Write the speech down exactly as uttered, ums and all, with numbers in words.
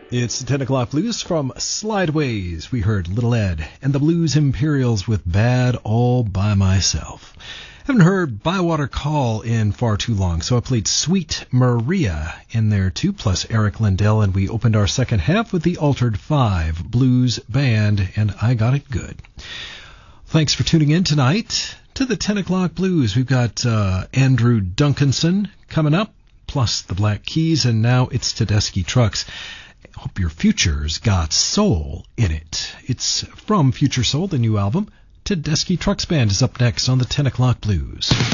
It's the ten o'clock blues from Slideways. We heard Little Ed and the Blues Imperials with Bad All By Myself. Haven't heard Bywater Call in far too long, so I played Sweet Maria in there too, plus Eric Lindell, and we opened our second half with the Altered Five Blues Band, and I Got It Good. Thanks for tuning in tonight to the ten o'clock blues. We've got uh, Andrew Duncanson coming up, plus the Black Keys, and now it's Tedeschi Trucks. Hope your future's got soul in it. It's from Future Soul, the new album. Tedeschi Trucks Band is up next on the ten o'clock blues.